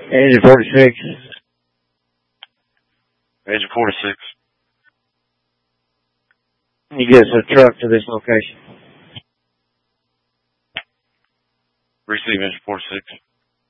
Engine 46. Engine 46. You get us a truck to this location. Receive Engine 46.